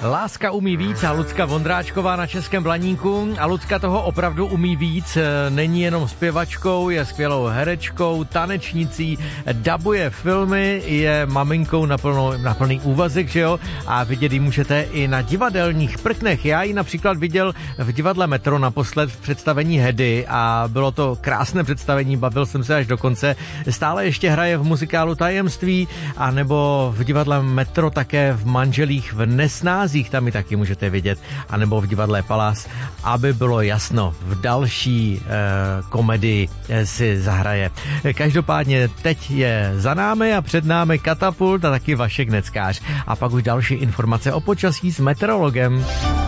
Láska umí víc a Lucka Vondráčková na Českém Blaníku. A Lucka toho opravdu umí víc. Není jenom zpěvačkou, je skvělou herečkou, tanečnicí, dabuje filmy, je maminkou na plný úvazek, že jo? A vidět ji můžete i na divadelních prknech. Já ji například viděl v divadle Metro naposled v představení Hedy a bylo to krásné představení, bavil jsem se až do konce. Stále ještě hraje v muzikálu Tajemství a nebo v divadle Metro také v Manželích v nesnázích, tam ji taky můžete vidět, a nebo v divadle Palác, aby bylo jasno, v další komedii si zahraje. Každopádně teď je za námi a před námi Katapult a taky Vašek Neckář. A pak už další informace o počasí s meteorologem.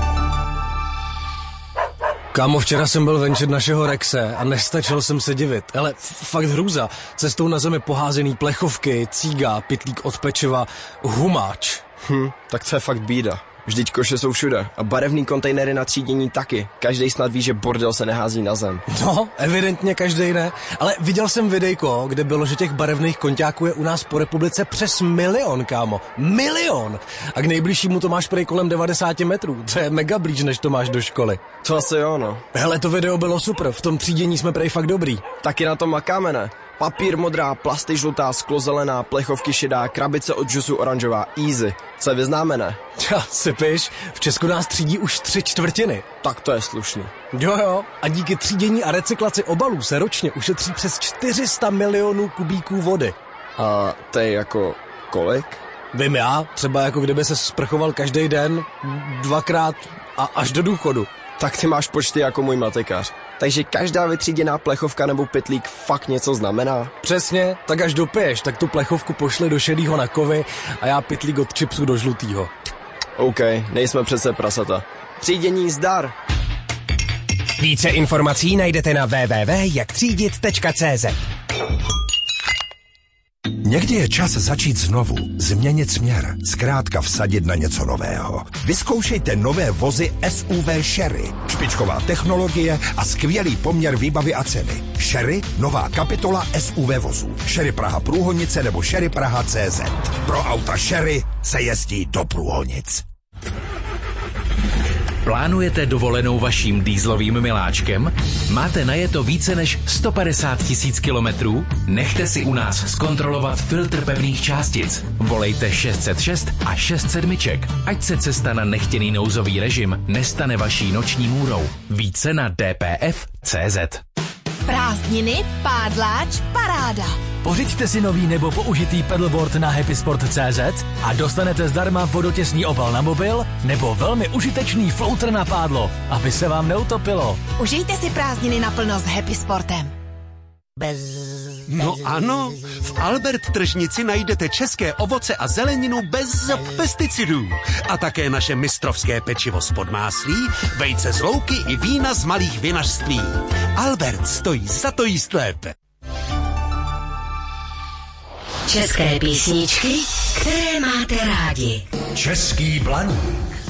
Kámo, včera jsem byl venčit našeho Rexe a nestačil jsem se divit. Ale fakt hrůza. Cestou na zemi poházený plechovky, cíga, pytlík od pečiva, humáč. Tak to je fakt bída. Vždyť koše jsou všude a barevný kontejnery na třídění taky. Každej snad ví, že bordel se nehází na zem. No, evidentně každej ne. Ale viděl jsem videjko, kde bylo, že těch barevných konťáků je u nás po republice přes 1 milion, kámo. 1 milion! A k nejbližšímu to máš prej kolem 90 metrů. To je mega blíž, než to máš do školy. To asi jo, no. Hele, to video bylo super, v tom třídění jsme prej fakt dobrý. Taky na tom makáme, ne? Papír modrá, plasty žlutá, sklo zelená, plechovky šedá, krabice od džusu oranžová. Easy. Se vyznáme, ne? Sypiš, v Česku nás třídí už 3/4. Tak to je slušný. Jo, a díky třídění a recyklaci obalů se ročně ušetří přes 400 milionů kubíků vody. A to je jako kolik? Vím já, třeba jako kdyby se sprchoval každý den, 2krát a až do důchodu. Tak ty máš počty jako můj matikář. Takže každá vytříděná plechovka nebo pytlík fakt něco znamená? Přesně, tak až dopiješ, tak tu plechovku pošli do šedýho na kovy a já pytlík od chipsu do žlutýho. OK, nejsme přece prasata. Třídění zdar! Více informací najdete na www.jaktřídit.cz. Někdy je čas začít znovu, změnit směr, zkrátka vsadit na něco nového. Vyzkoušejte nové vozy SUV Sherry. Špičková technologie a skvělý poměr výbavy a ceny. Sherry, nová kapitola SUV vozů. Sherry Praha Průhonice nebo Sherry Praha CZ. Pro auta Sherry se jezdí do Průhonic. Plánujete dovolenou vaším dieselovým miláčkem? Máte najeto více než 150 000 kilometrů? Nechte si u nás zkontrolovat filtr pevných částic. Volejte 606 a 67, ať se cesta na nechtěný nouzový režim nestane vaší noční můrou. Více na dpf.cz. Prázdniny, pádláč, paráda. Pořiďte si nový nebo použitý pedalboard na happysport.cz a dostanete zdarma vodotěsný obal na mobil nebo velmi užitečný floater na pádlo, aby se vám neutopilo. Užijte si prázdniny naplno s Happy Sportem. No ano, v Albert tržnici najdete české ovoce a zeleninu bez pesticidů. A také naše mistrovské pečivo z Podmáslí, vejce z louky i vína z malých vinařství. Albert stojí za to jíst lépe. České písničky, které máte rádi. Český Blaník.